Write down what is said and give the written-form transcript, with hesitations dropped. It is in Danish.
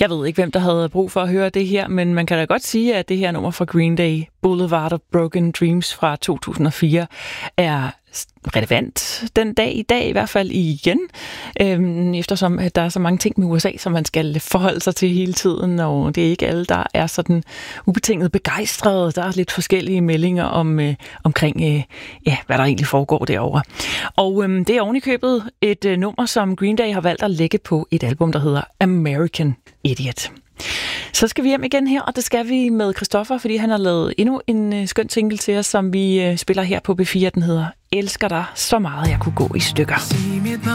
Jeg ved ikke, hvem der havde brug for at høre det her, men man kan da godt sige, at det her nummer fra Green Day, Boulevard of Broken Dreams fra 2004, er relevant den dag i dag, i hvert fald igen, eftersom at der er så mange ting med USA, som man skal forholde sig til hele tiden, og det er ikke alle, der er sådan ubetinget begejstrede. Der er lidt forskellige meldinger omkring, hvad der egentlig foregår derovre. Og det er ovenikøbet et nummer, som Green Day har valgt at lægge på et album, der hedder American Idiot. Så skal vi hjem igen her, og det skal vi med Christoffer, fordi han har lavet endnu en skøn single til os, som vi spiller her på B4. Den hedder Elsker dig så meget, jeg kunne gå i stykker.